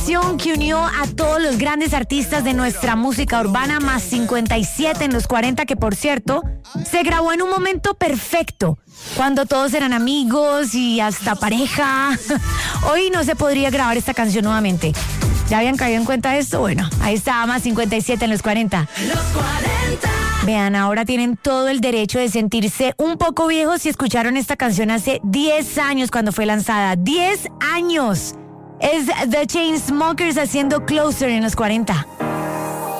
canción que unió a todos los grandes artistas de nuestra música urbana, más 57 en los 40, que por cierto, se grabó en un momento perfecto, cuando todos eran amigos y hasta pareja. Hoy no se podría grabar esta canción nuevamente. ¿Ya habían caído en cuenta de esto? Bueno, ahí está, más 57 en los 40. Los 40. Vean, ahora tienen todo el derecho de sentirse un poco viejos si escucharon esta canción hace 10 años cuando fue lanzada. 10 años. Es The Chainsmokers haciendo Closer en los 40.